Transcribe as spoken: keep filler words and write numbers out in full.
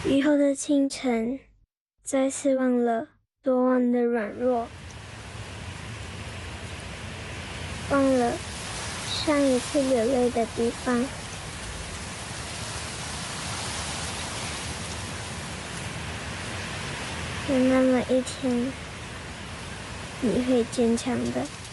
雨后的清晨，再次忘了昨晚的软弱，忘了上一次流泪的地方。有那么一天，你会坚强的。